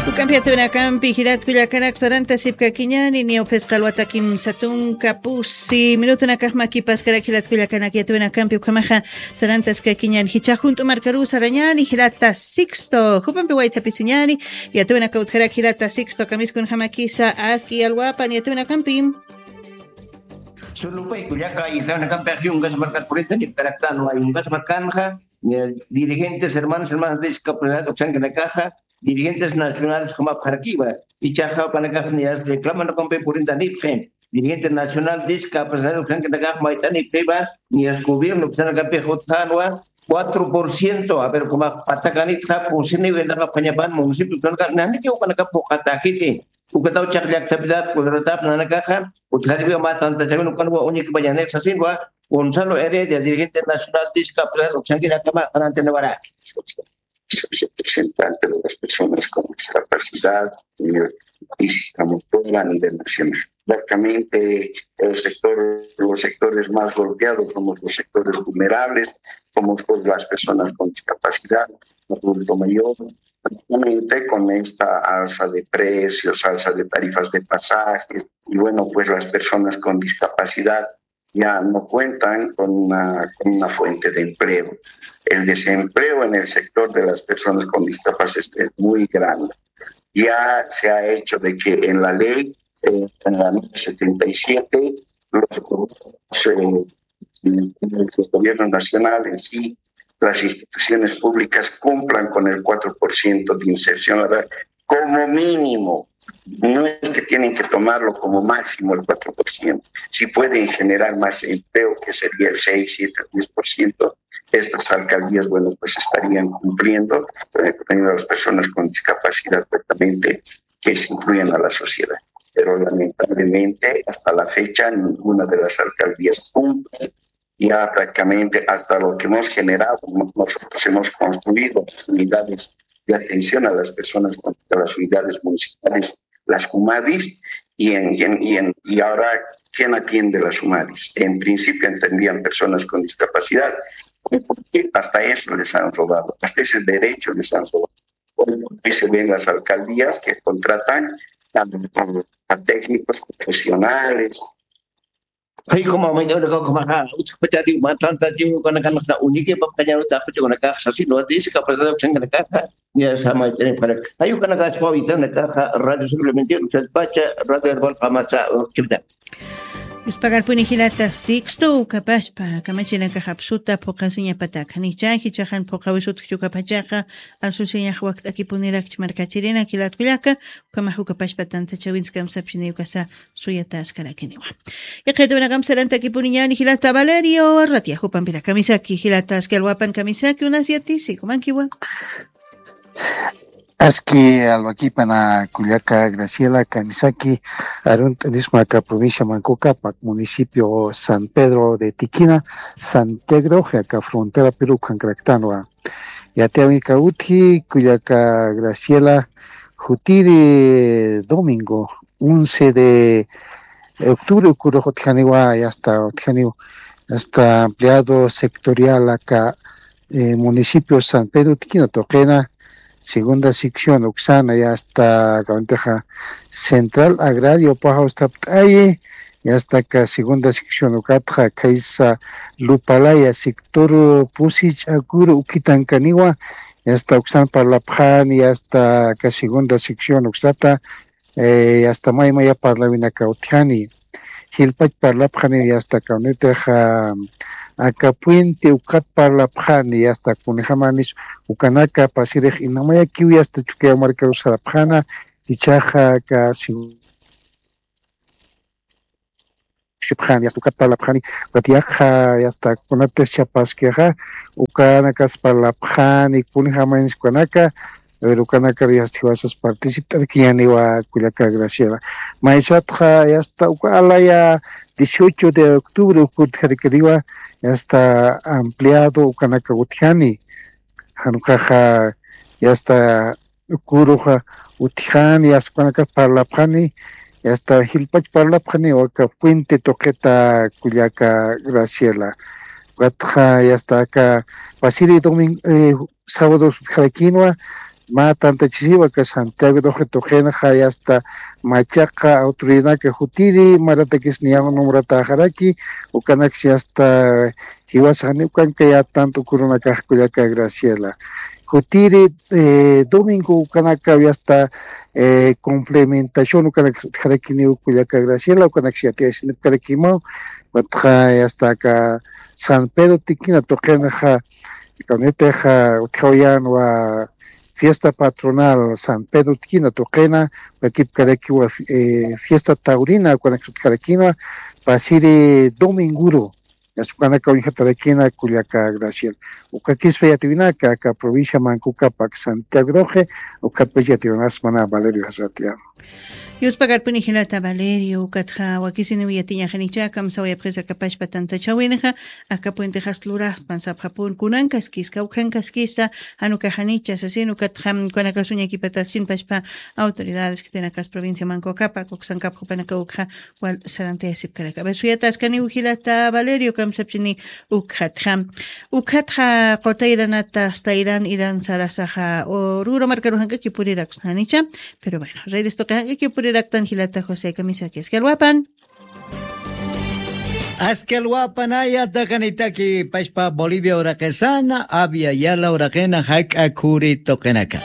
Campeonato campi hirat kullakanak saranta sipka kiñani ni ofesqalwata kim satun kapusi minuto nakahmaki paskarak hilat kullakanak yatuna campi kamaja saranta ska kiñani hicha junto marcaru sarañani hilata sixto jupanpi waita pisiñani yatuna kautjarak hilata sixto kamiskun hamakisa aski alwapan yatuna campi Sulupay kullaka yatuna campi ungas marcat purita ni karaktan wa ungas marcanja dirigentes hermanos de discapacidad opción que la caja dirigentes nacionales como Jarquiva y Chaja Panacafnias reclaman la compra por Intanipgen, dirigente nacional de discapacidad opción que la caja Maitani Peba ni el gobierno que se han cambiado 4%, a ver como Patacanita, Pusini, Vendaka Pañapan, municipio que no han hecho para capo Ataquite, Ucatao Chacla actividad, Cuadratap, Nanacaja, Utaribia Matanta, Chavino Canua, Única Bayanex, Asinua, Gonzalo Heredia, dirigente nacional de discapacidad opción que la cama ante Navarra. Representante de las personas con discapacidad física motora a nivel nacional. Exactamente, los sectores más golpeados somos los sectores vulnerables, como pues las personas con discapacidad, adulto mayor, prácticamente con esta alza de precios, alza de tarifas de pasajes, y bueno, pues las personas con discapacidad ya no cuentan con una fuente de empleo. El desempleo en el sector de las personas con discapacidad es muy grande. Ya se ha hecho de que en la ley, en la 77, los gobiernos nacionales y las instituciones públicas cumplan con el 4% de inserción como mínimo. No es que tienen que tomarlo como máximo el 4%. Si pueden generar más empleo, que sería el 6, 7, 10%, estas alcaldías, bueno, pues estarían cumpliendo con las personas con discapacidad perfectamente que se incluyen a la sociedad. Pero lamentablemente, hasta la fecha, ninguna de las alcaldías cumple. Ya prácticamente hasta lo que hemos generado, nosotros hemos construido las unidades de atención a las personas con las unidades municipales, las UMADIS, y ahora, ¿quién atiende las UMADIS? En principio entendían personas con discapacidad, porque hasta eso les han robado, hasta ese derecho les han robado. Hoy se ven las alcaldías que contratan a técnicos profesionales. Hay como me dio como utpachari matanta jiu con la na unike papanya ta con la caja así lo dice que presenta opción la caja ya sama tiene para hay una caja suavita en la caja radio suplementario usted pacha radio herbal pamasa chipta Uspagar punihilata sixto kapashpa kamachina kahapsuta pokasunya patak hanichahi chahan pokawisut chukapachaqa alsusinya waqt aquí punirak chmarkachirina kilat kulaka kamahu kapashpa tanta chawinskam sapchini ukasa suyatas karakiniwa yaqetuna kamsalanta aquí puniñani hilata Valerio ratiahu pampira kamisaki hilatas kelwapan kamisaki unasiatisi kumankiwa Aski alwakipana Culiaca Graciela Kamisaki Aruntanismaca provincia Mancoca municipio San Pedro de Tiquina San Tegro acá frontera Perú Cancractanua Yateawica Uti Culiaca Graciela Jutiri domingo 11 de octubre Curojotjaniwa y hasta empleado sectorial acá municipio San Pedro Tiquina Toquena segunda sección Oxana ya hasta Cabanteja Central Agrario Pajostaptaye ya hasta acá segunda sección Ocatja Kaisa Lupalaya sector Pusich Aguro Ukitancaniwa ya hasta Oxana Parlapjan ya hasta acá segunda sección Oxata ya hasta Maymaya Parlavina Cautiani Gilpach Parlapjan ya hasta Cauneteja acá puente ucat Parlapjani hasta Kunejamanis Ukanaka Pasirej Inamaya Kiwi hasta Chuquea Marcaros Sarapjana y Chaja acá Shipjani hasta ucat Parlapjani Batiaja hasta Kunates Chapasqueja Ukanakas Parlapjani Kunejamanis Kuanaka Ukanaka y hasta Ivasas participar que ya ni va a Culiaca Graciela Maizatja y hasta Ukalaya 18 de octubre Ukutjariqueriwa ya está ampliado Ukanaka Utiani Hanukaja ya está Kuruja Utiani ya está Ukanaka Parlapjani ya está Gilpach Parlapjani o acá Puente Toqueta Culiaca Graciela Gatja ya está acá Pasiri domingo sábado Jalaquinua ma tanta chisiva que Santiago doje tojena ya hasta machaca autoridad que jutiri marata que sniago nombrata jaraki o canaxi hasta hiwasani kan que ya tanto corona cascuya que Graciela jutiri domingo canaka ya hasta complementación kana jaraki ni cuya que Graciela o canaxi atia sin carakimo batja hasta acá San Pedro tikina tojena ja coneta utjoyan wa fiesta patronal San Pedro Tikina Toquena, aquí Caraquiwa fiesta taurina, cuando Caraquina, pasire dominguro, ya su cana caunja Taraquina, Culiaca Graciel. O que aquí es feyativina, que acá provincia Mancuca, Pac Santiago Roje, o que peyativinas mana Valerio Hazatia. Yus pagar punihilata Valerio, Catja, Wakisini Viatiña Janichakam, Sawaya Presa Capash Patanta Chawinja, acá Puente Hastluras, Pansap Japón, Kunancas, Kiska, Ukancas, Kisa, Anuka Janicha, Asesino, Catjam, Conacasuña Equipatación, Pashpa, autoridades que tienen acá provincia Manco Capa, Coxancap, Panacauca, Wal Sarante Sipcaraca. Besuyatas, Cani Ujilata Valerio, Kamsapchini, Ukatjam, Ukatja, Kotairanata, Stairan, Irán, Sarasaja, o Ruro Marcarujanca, que pudieras Janicha, pero bueno, Rey de Estoca, que pudieras Gilata José Camisaki, Esquelhuapan. Askelhuapan ayata kanitaki Pashpa Bolivia Uraquesana, Abia Yala Uraquena, Haik Akuri Tokenaka.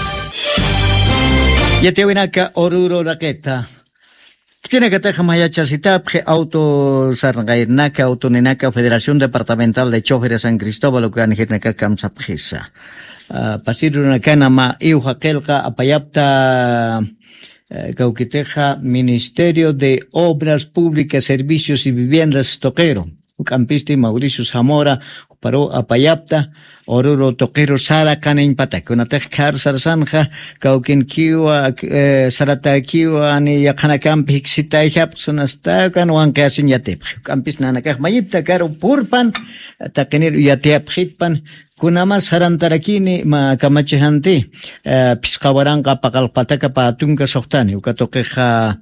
Yetiwinaka Oruro Raqueta. Tiene que tener mayacha sitapje auto sargairnaka autoninaka Federación Departamental de Choferes San Cristóbal que anjirnaka kamsapjisa. Pasiruna kanama iujakelka apayapta Cauquiteja, Ministerio de Obras Públicas, Servicios y Viviendas Toquero, Campisti Mauricio Zamora, Paró Apayapta, Oruro Toquero Sara Canen Patak, una tejcar Sarsanja, Cauquin Kiwa, Sarata Kiwa, ni Yakanacampi, Xita Yapson hasta Canuanca Sinyatep, Campis Nanakaj Mayipta, Caro Purpan, Takenir Yatep Hitpan, Kunama sarantarakini ma kamachihanti pisqawaranqa paqalpataka patunka soqtani ukatoqeqa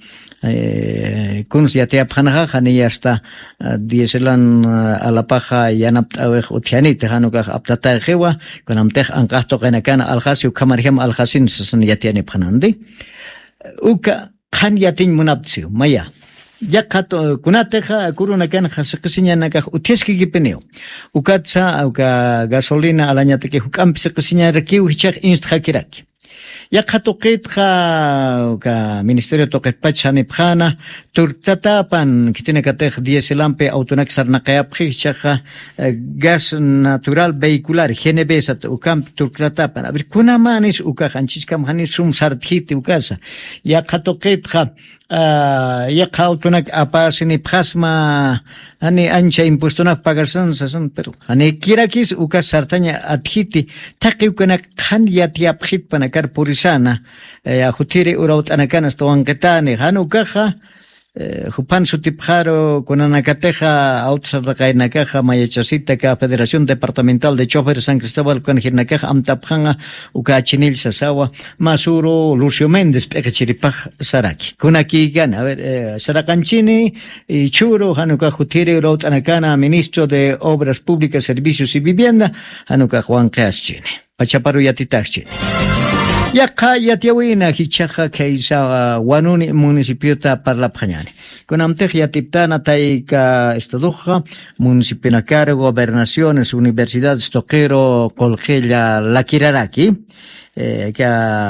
kuns yatiyapqanaqa qani hasta dieselan alapaqa yanapt'awiq uthianita hanuqa aptata qhiwa kunamtej anqaqto qenakana alqasi ukamarham alqasin sasan yatiyanipqanandi uka qhan yatin munaptsiu maya Yakato kunateja kuruna kan hasakasinya nakah utieski gipineo. Ukatsa uka gasolina alanyate ke hukampi sakasinya rakiu hichak instakiraki. Yakato ketja uka ministerio toket pachani phana turtatapan kitine katej dieselampe autonak sarnaqayap hichak gas natural vehicular GNB ukampi turtatapan. Aber kunamanis uka hanchiskam hanis sumsarthiti ukasa. Yakato ketja yaqa autonak apasini phasma ani ancha impuestonak pagarsan sasan pero ani kirakis uka sartaña adhiti taqi ukana khan yatiapkhit panakar purisana hutiri urautanakan stoanqetani hanukaja Jupan Sutipjaro, Conanacateja, Outsardacainacaja, Mayachasita, Federación Departamental de Choferes San Cristóbal, Conjirnacaja, Amtapjanga, Ucachinil Sasawa, Masuro, Lucio Méndez, Pechiripaj, Saraki. Kunaki Gana, a ver, Saracanchini, y Churo, Hanuka Jutiri, Routanacana, Ministro de Obras Públicas, Servicios y Vivienda, Hanuka Juan Caschini, Pachaparu Yatitachini. Yaqa yatiawina hichaqa kaisa wanuni municipiota parlaphañani. Kunamtej yatiptana taika estaduja, municipio cargo, gobernaciones, universidades toquero, colgella Lakiraraki, que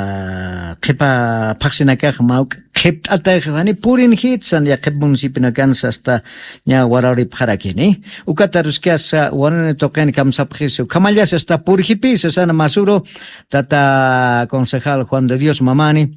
kepa paxinakaj mauk kept atayjani purin hitsan ya kep municipio nakansa hasta nya warari pharakini. Ukataruskas wanune toquen kamsapjis kamallas hasta purhipis sana masuro tata concejal Juan de Dios Mamani,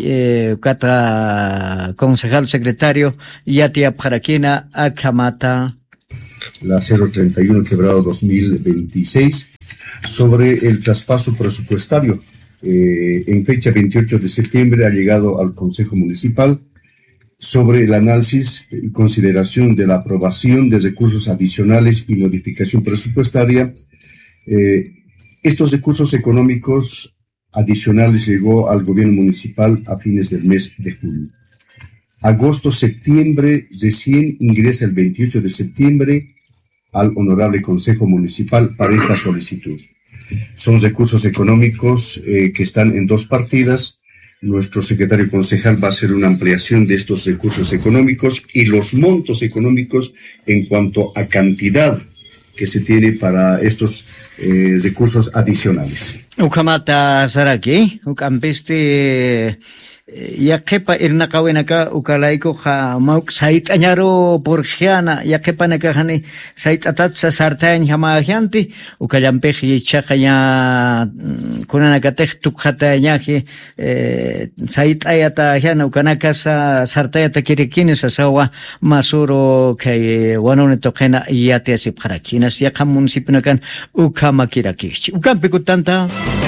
concejal secretario Yatia Parakina Akamata. La 031 quebrado 2026 sobre el traspaso presupuestario. En fecha 28 de septiembre ha llegado al Consejo Municipal sobre el análisis y consideración de la aprobación de recursos adicionales y modificación presupuestaria. Estos recursos económicos adicionales llegó al gobierno municipal a fines del mes de julio. Agosto-septiembre recién ingresa el 28 de septiembre al Honorable Consejo Municipal para esta solicitud. Son recursos económicos que están en dos partidas. Nuestro secretario concejal va a hacer una ampliación de estos recursos económicos y los montos económicos en cuanto a cantidad que se tiene para estos recursos adicionales. Ukamata Saraki, Ukampiste Yakepa Irnakawinaka, Ukalaiko ha Mauk Sait Añaro Porgiana, Yakepa Nakahani, Sait Atatsa Sartain Hamajanti, Ukalampeji Chakaya Kunanakatech Tukhatayaji, Sait Ayata Jana, Ukanakasa Sartayata Kirikinis, Asawa, Masuro, Kay Wanonetokena, Yatiasip Harakinas, Yakamun Sipnakan, Ukamakirakish, Ukampikutanta.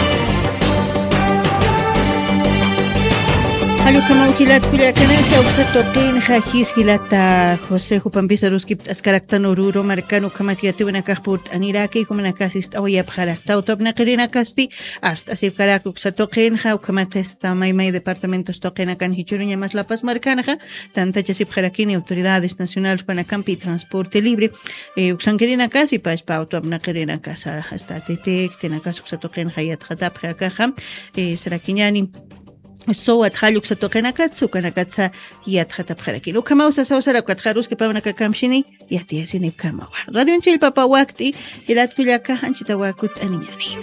Halukama ukilat kuliakanata uksatoqin hajis hilata José Jupampisa Ruskip askaraktan ururo marcano kamatiati wanakajput aniraki kumanakasist awayap jarakta utopna kirinakasti hasta asif karak uksatoqin ha ukamatesta maymay departamentos toqinakan hichuruña más la paz marcanaja tanta chasip jarakini autoridades nacionales panacampi transporte libre uksankirinakasi pashpa utopna kirinakasa hasta tetek tenakas uksatoqin hayat jatap jakaja sarakiñani So at haluk sa tokenakatsu kanakatsa yat hatapkharakin. Ukamaw sa sawsara katharus ke pamanaka kamshini yati asinip kamaw. Radio Anchil papawakti ilat kulyaka anchitawakut aniñani.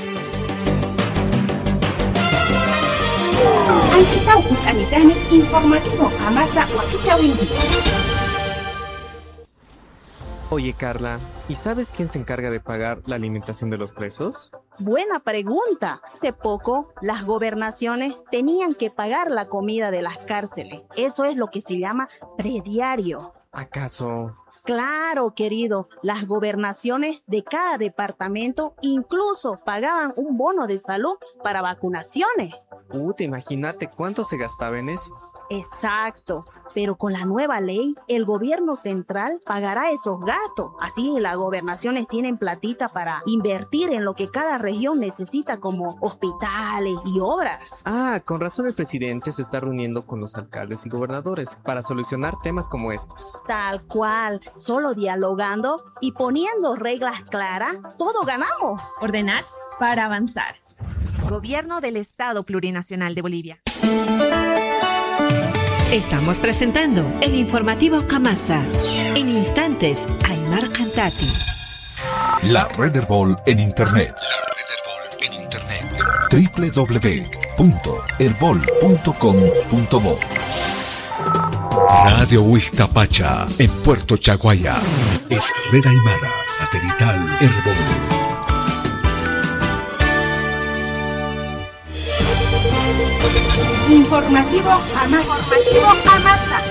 Anchitawakut anitani informativo amasa wakichawindi. Oye, Carla, ¿y sabes quién se encarga de pagar la alimentación de los presos? Buena pregunta. Hace poco, las gobernaciones tenían que pagar la comida de las cárceles. Eso es lo que se llama prediario. ¿Acaso? Claro, querido. Las gobernaciones de cada departamento incluso pagaban un bono de salud para vacunaciones. Imagínate cuánto se gastaba en eso. Exacto. Pero con la nueva ley, el gobierno central pagará esos gastos. Así las gobernaciones tienen platita para invertir en lo que cada región necesita, como hospitales y obras. Con razón el presidente se está reuniendo con los alcaldes y gobernadores para solucionar temas como estos. Tal cual. Solo dialogando y poniendo reglas claras, todo ganamos. Ordenar para avanzar. Gobierno del Estado Plurinacional de Bolivia. Estamos presentando el informativo Camasa. En instantes, Aymar Cantati. La Red Herbol en Internet. www.herbol.com.bo. Radio Huixtapacha en Puerto Chaguaya. Es Red Aymara Satelital Herbol. Informativo Amasa.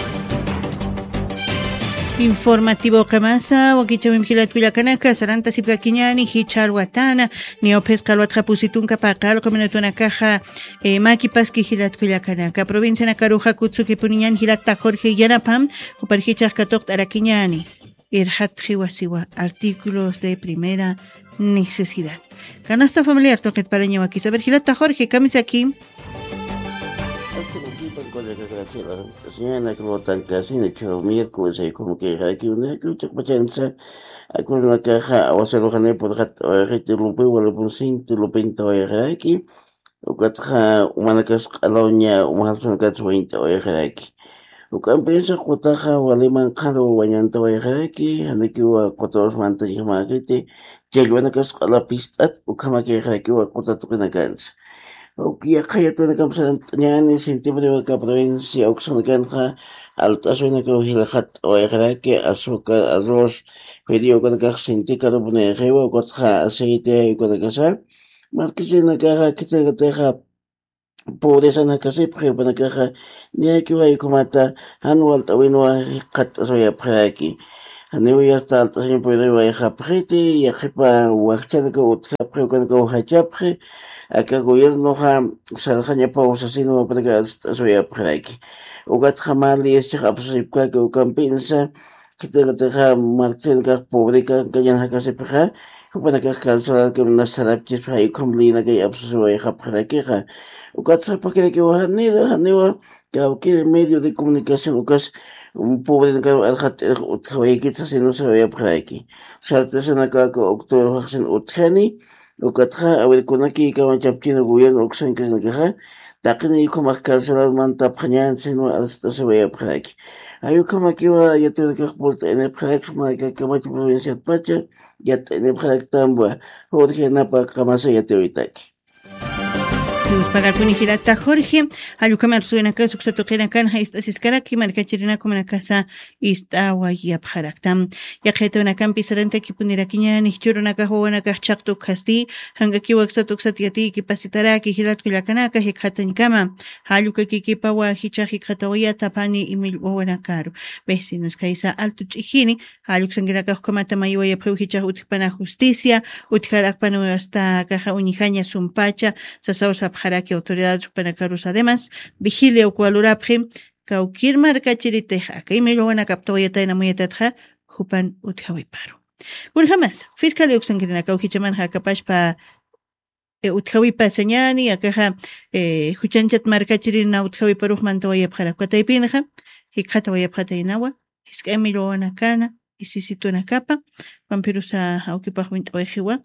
Informativo Kamasa, Wakichawim Hilatwilakanaka, Saranta Sipkakiñani, Hichal Watana, Neopescal Watrapusitunka Pakal, Comenatuna Caja, Makipaski Hilatwilakanaka, Provincia Nakaruja Kutsuki Puniñan, Hilata Jorge Yanapam, Uparhichas Katok Arakiñani, Irhat Hiwasiwa, artículos de primera necesidad. Canasta familiar, Toket Palaño aquí, saber Hilata Jorge, Camis aquí. Señora que lo tan casi de hecho miércoles hay como que aquí una que chakpachanza con la caja o se lo gané por gente lo puedo por sin te lo pinto aquí o catja una que escaloña una persona que 20 aquí o campensa cotaja o alemán caro bañanta aquí ande que o 4 mantas y más que llega que escala pista o cama que aquí o cota tu que cansa. Ya kaya to na kamsa nyani sentibre ka provincia okson kanha altaso na ko hilahat o que azúcar arroz pedido con ka senti ka bune rewa ko tra aceite ko ka sa markise na ka que te ha pobreza na ka se pre na ka ni que vai komata anual tawino qat so ya praki Haneu ya está alta sin poder ir prete y ajepa huachana que otra pre con que hachapre acá gobierno ha saljaña pausa sino para que soy apreki ugat jamali es apsipka que campensa que te ha marchel que pobre que ya no se peja para que calzar que una sarapchis para ir complina que soy apreki ugat para que haneu que medio de comunicación ugas un pobre que al hat que se no se ve apreki saltas en acá que octubre hacen utrani ukatja awilkunaki kawan chapchina gobierno uksan kasnakaja taqina yukumaq cancelarmanta apqañan sino hasta se vaya apqaki ayukamakiwa yatunikaq pulta enepqaq maka kamachi provincia pacha yat enepqaq tamba Jorge Napa kamasa yatewitaki pagar punijirata Jorge ayukamar suena caso que se toquera can esta siscaraki marcachirina como la casa ista wayap haraktam ya que una campi serente que punira quiña ni churuna ka huana ka chaktu kasti hanga ki waksa tuksatiati ki pasitara ki hilat kulakana ka hikatan kama hayuka ki pawa hicha hikatawaya tapani imil wana karu vecinos kaisa alto chihini hayuk sangira ka komata mayo ya preu hicha utkpana justicia utkarak pano hasta caja unijaña sumpacha sasausa haraki autoridades supanacarus además vigilia ucualuraprim kaukir marcachiriteja que me lo van a captar ya taina muy atatja jupan utjawiparo un jamás fiscal uxangrina kauhichaman hakapash pa utjawipa señani akaja huchanchat marcachirina utjawiparo mantoya para cuataipinja hikatawaya patainawa hiska me lo van a cana y si situna capa vampirusa aukipa juintoejiwa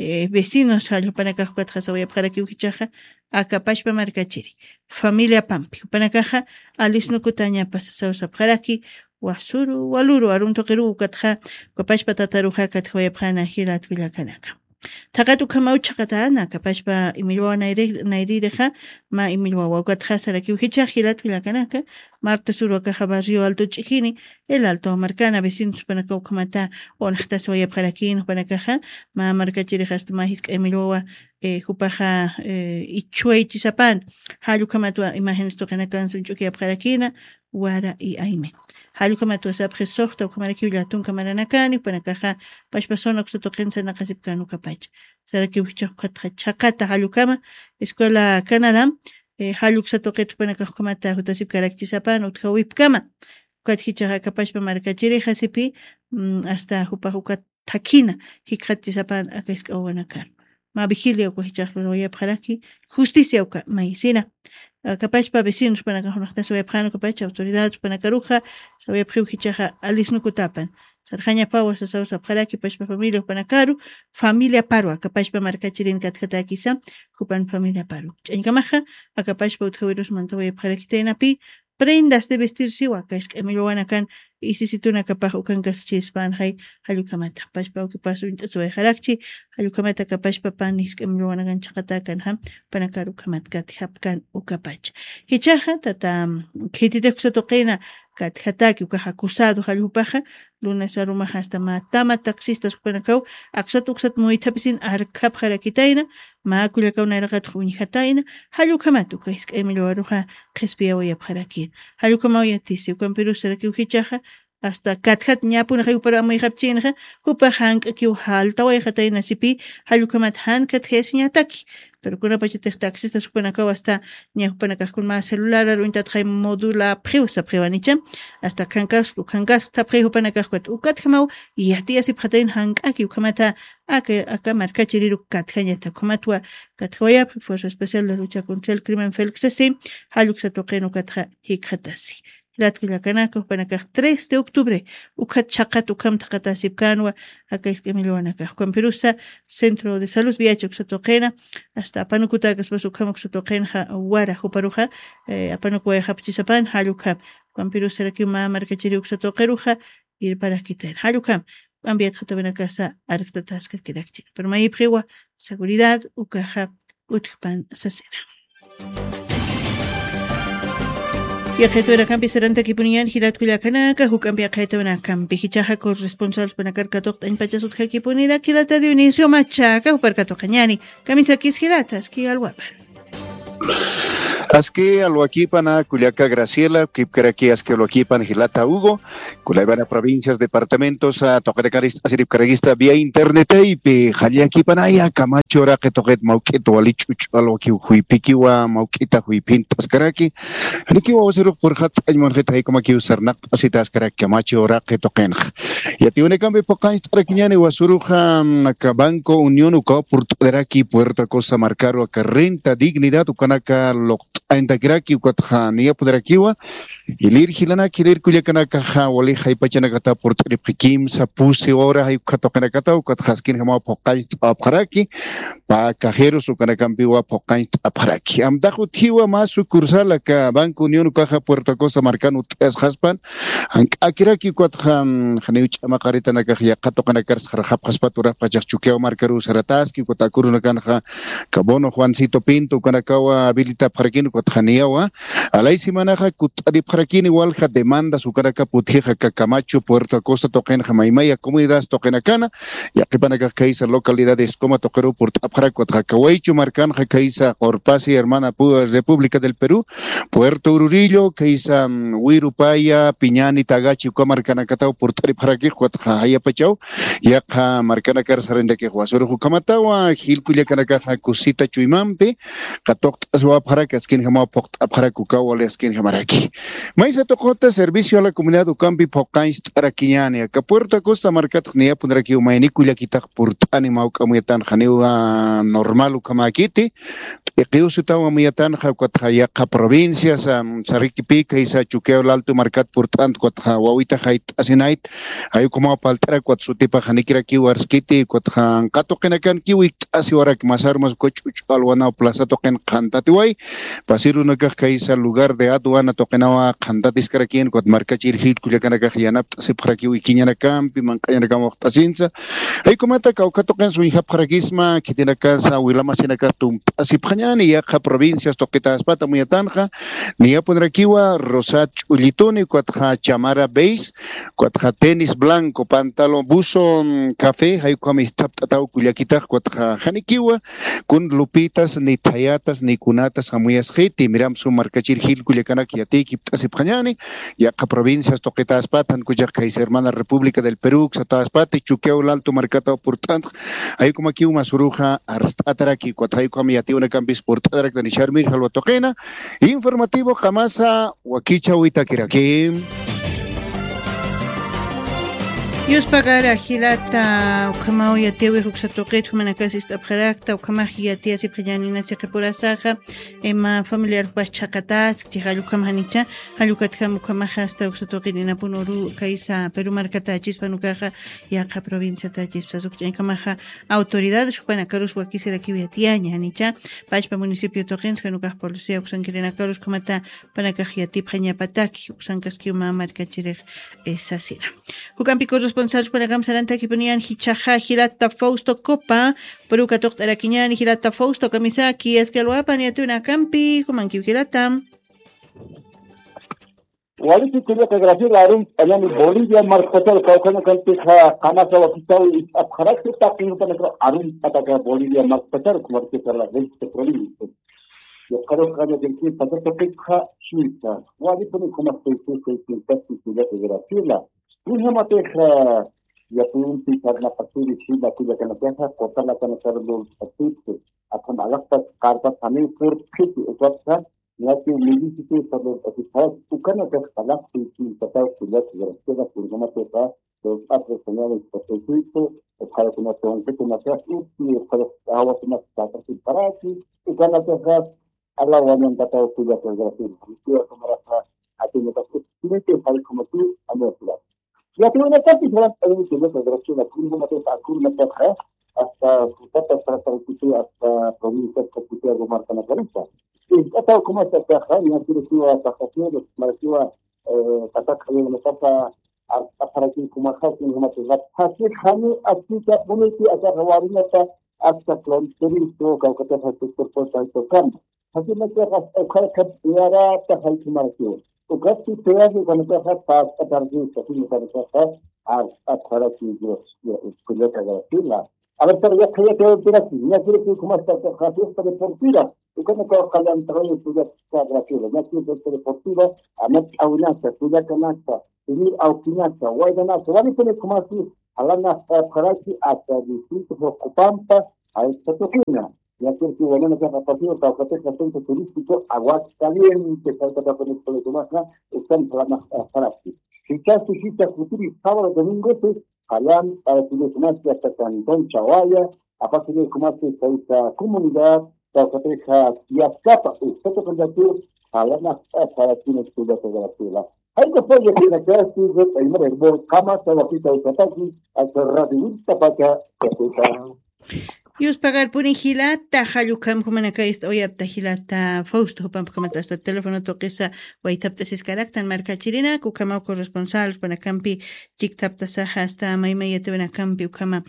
vecinos a los panacajos voy a para que ujichaja a capashpa marcachiri familia pampi panacaja alisno kutaña pasasausa paraki wasuru waluru arunto keru katja capashpa tataruja katjoya pana hilat vilakanaka Takatu kamaucha katana kapashpa imilwa nairireja ma imilwa wakatja saraki ujicha hilat vilakanaka Marta Suruaca Barrio Alto Chihini, el Alto Marcana, vecinos Panacau Kamata, Onachtas Vaya Paraquín, Panacaja, Ma Marcachirijas Majis Emiloa, Jupaja, Ichue Chizapan, Hayukamatua, imágenes Tocanacan, Sunchukia Paraquina, Guara y Aime. Hayukamatua Sapre Sohta, Kamarakiula, Tunkamaranacan, Panacaja, Pashpasona, Xotoquenza, Nakasipcanu Capach. Saraki Chakata, Hayukama, Escuela Canadá. Haluk satoqet panakaqkumata hutasip karakchisapan utjawipkama ukathichaqa kapashpa markachiri hasipi hasta hupahuka takina hikhatchisapan akaisqa wanakar ma vigilia kuhichaqlo yapharaki justicia uka maisina kapashpa vecinos panakaqunaqta soyapqanu kapacha autoridades panakaruja soyapqiuhichaqa alisnukutapan Sarjaña Paua Sasausa Paraki Pashpa Familia Panakaru, Familia Parua, Capashpa Marcachirin Katkatakisa, Jupan Familia Paru. Chancamaja, Acapashpa Utjavirus Mantoya Parakitenapi, prendas de vestir siwaka, es que Emiluanakan, y si situna Capajo Cancas Chispan, Hay, Halukamata, Pashpa Ukipasu Intasue Harakchi, Halukamata Capashpa Panis, que Emiluanakan Chakatakan Ham, Panakaru Kamatkat Hapkan Ukapach. Hichaja, Tata, Kititexatokena, Kathataki, Ukahakusado, Halupaja, Luna Sarumaja hasta Matama, taxistas Panakau, Axatuxat Muitapisin, Arkap Harakitaina, Maculacau Naragat Hunihataina, Halukamatu, que es que Emilio Aruja, Gespia Paraki, Halukamauyatis, Ukamperu Seraki Hichaja, hasta Kathat Nyapun para muy Hapchinja, Upahang, Kiuhalta, Hataina Sipi, Halukamat Han, Kathesiataki. Pero con una pachete taxista supanacao hasta Niapanacas con más celular, Aruntat modula preusa prevanicha, hasta Kankas, Lukangas, Taprehupanacas, Ukathamau, y a ti así Patain Hang, aquí Ukamata, acá marcachiriru Katjanyata, Comatua, Kathoya, Fuerza Especial de Lucha contra el Crimen Félix Sessi, Haluxatoqueno Katja Hikatasi. Latvilakanaka, Panacaj 3 de octubre, Ukachakat, Ukam Takatasipkanwa, acá es que me lo van acá. Juan Perusa, Centro de Salud, Viacho, Xotokena, hasta Panukutakas, Basukam, Xotokenja, Wara, Juparuja, Apanukuya, Hapchisapan, Halukam, Juan Perusa, Rakima, Marcachiri, Xotokeruja, ir para quitar. Halukam, Ambiat Hatabena Casa, Arctotasca, Kirakchi. Pero May Priwa, Seguridad, Ukaja, Utpan, Sasena. Y a gente de campi serante que ponían girat culiacanaca, jucambia gente de campi, hichaja corresponsables para carcatok en pachasut que ponía quilata de inicio machaca o percato cañani, camisa que es giratas, que al guapan. Aski alwakipan Culiaca Graciela, Kipkaraki Askeloquipan Gilata Hugo, Culaibana provincias, departamentos, Tocarecarista, Siripcaragista vía internet y Jaliaquipanaya, Camacho, Raquetoget, Mauqueto, Alichucho, Alwaki, Huipikiwa, Mauquita, Huipintas, Caraki, Rikiwa, Zero por Hat, Aymonjeta, y como aquí usar Napasitas, Caraki, Camacho, Raquetoken. Y a ti un cambio poca Taraquiñani, Wasuruja, Banco, Unión, Uco, Puerto Puerto Cosa, Marcaro, Renta, Dignidad, Ucanaca, aintakiraki ukatja niya poderakiwa ilir hilana kilir kuyakanaka wali haipachanakata por tripkim sa puse hora hay ukatokanakata ukatjaskin hama pokay apharaki pa cajeros ukanakampiwa pokay apharaki amdajo tiwa más sucursal acá Banco Unión Caja Puerto Costa marcano es haspan akiraki ukatja haneuch amakarita nakajya katokanakars harajap haspatura pachachukeo marcaru sarataski ukatakuru nakanja kabono Juancito Pinto kanakawa habilita parakino kotjaniawa alay simanaja kutari parakini igual ja demanda su karaka putija Camacho Puerto Acosta toquen jamaimaya comunidades toqenacana ya que panaka kaisa localidades como toquero por aparaco Tacawaichu marcan ja kaisa Corpasi hermana República del Perú Puerto Ururillo kaisa Huirupaya Piñani Tagachi comarcana catao por tari paraki kotja haya pachau ya ja marcana karsarende que huasoro kamatawa hilkuya kanaka kusita chuimampe katok aswa paraka skin hama pokt aparaku kawale skin hamaraki maisa tokota servicio a la comunidad ukambi pokains arakiñani acá Puerto Costa marcat nia pundraki umayni kuya kitak purtani mau kamuetan janewa normal ukamakiti Eqiusutawa miyatan ja provincias Sariquipi kaisa Chuqueo Alto marcat purtant kwatja wawita hait asinait ayu como paltara kwat sutipa janikira kiwarskiti kwatja katokenakan kiwi asiwarak masarmas kochuch alwana plaza token kantatiwai pasiru nakaj kaisa lugar de aduana tokenawa kantatis karakien kwat markachir hit kuyakanaka yanap siparakiwi kiñana campi mankayana kamoktasinsa ay komata kaukatoken su hija paragisma kitina casa wilama sinaka tum asipanya ni ya provincias toquitas pata muy atanja ni ya ponrakiwa Rosat Ulitoni cuatja chamara beis cuatja tenis blanco pantalón buzo café hay como istap tatau kuliakita cuatja janikiwa con lupitas ni tayatas ni kunatas hamuyas hiti miram su marcachir hil kuliakana kiati kiptasi panyani ya provincias toquitas patan kuyak kaisa hermana República del Perú xatas pati Chuqueo Alto marcata por tanto hay como aquí una suruja ataraki cuatja hay como yati una cambis por Tadarak de Nisharmir Jalwatokena informativo Jamasa Huaquicha Huitakiraki Yuspagara Hilata Ukamau Yatewi Huxatoket Humanakasis Abharakta Ukamah Yatia Siprianina Sekapurasaja Emma familiar Huachakatas Chihalukam Hanicha Halukatkam Ukamaha hasta Uxatokina Punuru Kaisa Perú Marcata Chispanukaja Yaka provincia Tachispa Kamaja autoridades Juanacarus Huakisera Kiviatiaña Hanicha Pachpa municipio Togens Hanukah Policía Uxankirina Carus Kamata Panakajiatip Hañapataki Uxankaskiuma Marcachirek Sasira Hukampicos responsables para Gamsaranta que ponían Hichaja, Hilata Fausto Copa, Peruca Toctaraquiñani, Hilata Fausto Kamisaki, Escalhuapan y Atuna Campi, Humanki Hilata. Walisi kuya Graciela Arun, Ayami Bolivia, Marcotel, Caucana Cantija, Camasa, Wakitao, y Abjarak, Tapin, Arun, Ataca Bolivia, Marcotel, como que para la gente provincia. Yo creo que hay que pasar por Pija, Suiza. Walisi como se Graciela. Una mateja ya pun pisar na pasuri sila kuya kana peha kota la kana sarlo pasite akan alakta karta sami pur khiti utapsa ya ki municipio sarlo pasita ukana ka alak siti tata kuya kuya kurgama peha to apre señales pasito para que no se toma y para agua se nos está para aquí ukana peha ala wanan tata kuya kuya tomara aquí no pasa tiene que salir como tú a nuestra ya tengo una cantidad de que la curva de hasta hasta provincias que se marcan la cabeza. Y hasta como esta caja, ya quiero que a tajación, marciwa ataca en la etapa para que como hace una cosa. Hace jani así bonito hasta rawarina hasta clonteristo, que hace por tanto Así me queda que era tajación marciwa. Ukasti peaje cuando te hagas paz a partir de aquí cuando te hagas a para que yo escuché que Graciela a ver pero ya que ver aquí ya quiero que como está la fiesta deportiva y cuando te vas a entrar en tu Graciela ya quiero que deportiva a met a una ya canasta y a finasta guayana se va a tener como así a la para que hasta distintos ocupampa a esta toquina. Ya que si bueno que ha pasado para que el centro turístico Aguascalientes falta para poner todo lo más están para aquí. Si ya se hiciste futuro sábado domingo pues hayan para que los más hasta Cantón Chaguaya aparte de como esta comunidad Taucateja Tiascapa, usted con la tu, Alana, para quienes estudia toda la ciudad. Hay que poner que la clase de primer herbol, Kama, Salapita y Kataki, hasta Radivista Paca, Yus pagar puni hilata halukam kumanaka oyapta hilata Fausto pam kamata hasta teléfono toquesa waitapta siscaraktan marca chirina kukama corresponsables para campi chiktapta saha hasta maima yatevena campi ukama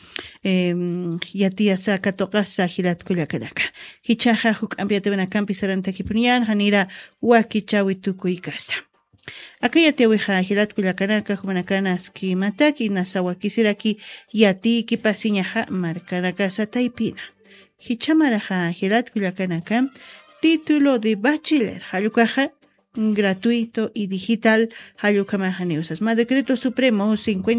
yatia saka toqasa hilat kullakaraka hichaha hukampi yatevena campi saranta kipunian hanira wakichawi tukuikasa Akaya teweja hilat kullakanaka humanakana skimataki nasawa kisiraki yati kipasiñaja markanaka sataipina. Hichamaraja hilat kullakanaka título de bachiller halukaja gratuito y digital Hayukamajaneusas. Decreto Supremo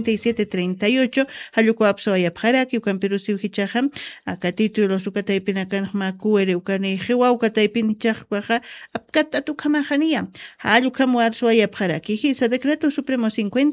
5738 Hayukuapso Ayapharaki Ukampirusi Hichaham acá título Sukataipinakan Makuere Ukane Hewa Ukataipin Chahwaja Apkata Tukamajania Hayukamuarso Ayapharaki Hisa Decreto Supremo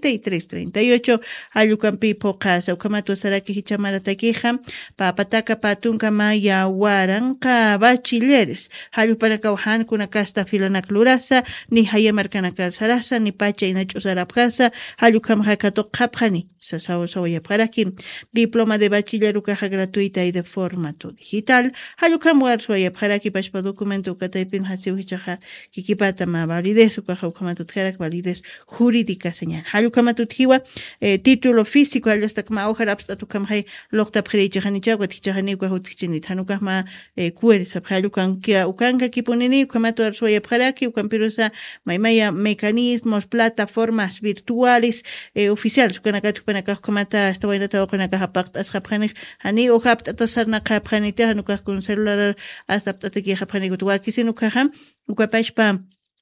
5338 Hayukampi Pokasa Ukamato Saraki Hichamara Takiham Papataka Patunka Maya Waranka Bachilleres Hayupanakauhan Kunakasta Filanaklurasa ni haya markanakal sarasa ni pacha inacho sarapkasa halukam hakato kapjani sasao soya paraki diploma de bachiller ukaja gratuita y de formato digital halukam warsoya paraki pashpa documento ukataipin hasiu hichaja kikipata ma validez ukaja ukamatut jarak validez jurídica señal halukamatut hiwa título físico hasta kama hoja abstatukam hay lokta prejani chagwa tichani ukahutchini tanukah ma kuer sabhalukan kia ukanka kipunini ukamato warsoya paraki ukampirusa maimaya mecanismos, plataformas virtuales oficiales que nakatu panakahkomata hasta waina tawo kanakahapakt askhapkhanik hani o hapt atasarna khapkhanite hanukah con celular hasta aptateki khapkhanik tuwakisinu kham ukapashpa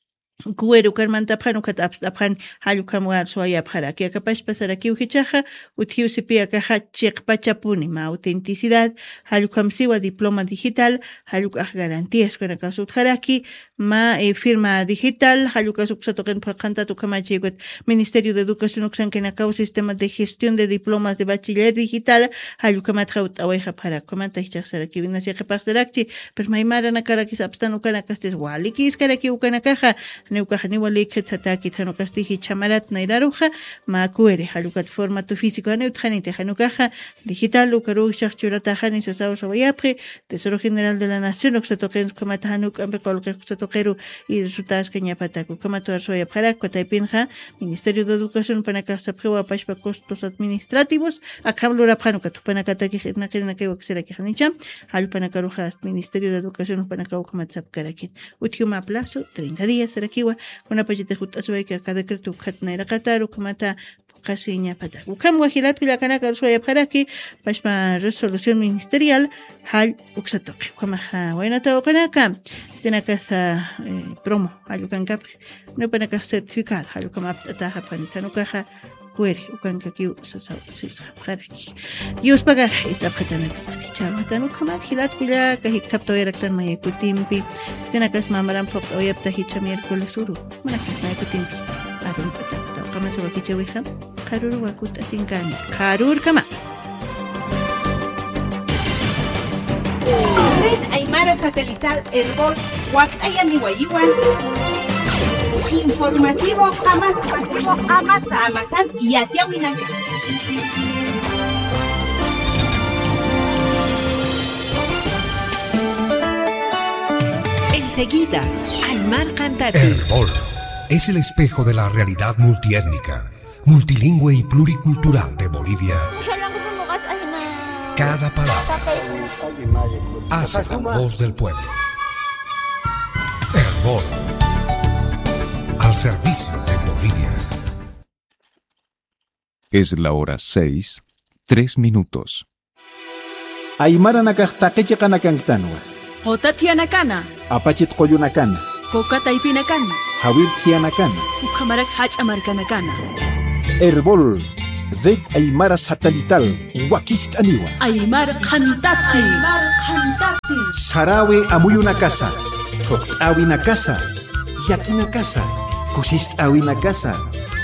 Kuero Carmanta Panukat Abstapan Halukamwar Soya para que capaz pasar aquí Uhichaja, Uthiu Sipia Caja Chek Pachapuni, ma autenticidad, Halukam Siwa diploma digital, Halukah garantías con Akasut Haraki, ma firma digital, Halukasuk Satoken Pakanta Tukamachigot, Ministerio de Educación Uxan Kenakau, Sistema de Gestión de Diplomas de Bachiller Digital, Halukamat Haut Aweja para Comanta Hichasaraki, Vinasia Kapaksarakchi, Permaimara Nakarakis Abstanukanakastes Walikis Karaki Ukanakaja. Neukahani walik hetaki tanokasti chamarat nairaruja makuere halukat formato físico neutjanite hanukaja digital ukaru shachurata hani sasao sabayapre Tesoro General de la Nación oxatoken komata hanuk ambekol oxatokeru y resultas keñapataku komato arsoya para kotaipinja Ministerio de Educación panakasa prewa pashpa costos administrativos akablura panukat panakataki nakena que oxeraki hanicha halpanakaruja Ministerio de Educación panakau komatsap karakin utiuma plazo 30 días kiwa kuna pajite jutaswe que cada decreto khatna era qataru kamata qasiña pata ukam wahilat pila kana karsoya paraki pashma resolución ministerial hal uksatoque kama waina taw kana kam tena casa promo alukan kap no para ka certificado alukam apta ha panitano kaha kuere ukan kakiu sasau sisa paraki yus pagar esta phatana Chamatanu kamat hilat pila kahik tapto eraktan maya kutimpi tenakas mamaram pok oyapta hicha miércoles suru manakas maya kutimpi arun patapta kama sa wakicha wiha karur wakut asinkani karur kama Red Aymara Satelital Herbol Huactayani Guayiguan Informativo Amasan y Atiahuinaca. Enseguida, Aymar Cantati. Herbol es el espejo de la realidad multiétnica, multilingüe y pluricultural de Bolivia. Cada palabra hace la voz del pueblo. Herbol, al servicio de Bolivia. Es la hora 6, 3 minutos. Aymara nakaqtaqichi qanakantanwa. Qotatianakana. Apachit qoyunakana. Kokataipinakana. Hawirtianakana. Ukamarak hachamarkanakana. Herbol, Zed Aymara Satelital, Wakist Aniwa. Aymar Cantati. Sarawe Amuyuna Casa, Toktawi na Casa, Yakina Casa, Kusist Awina Casa,